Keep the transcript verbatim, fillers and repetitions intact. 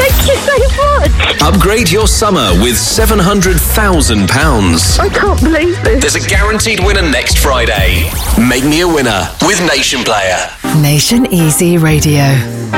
Thank you so much. Upgrade your summer with seven hundred thousand pounds. I can't believe this. There's a guaranteed winner next Friday. Make me a winner with Nation Player. Nation Easy Radio.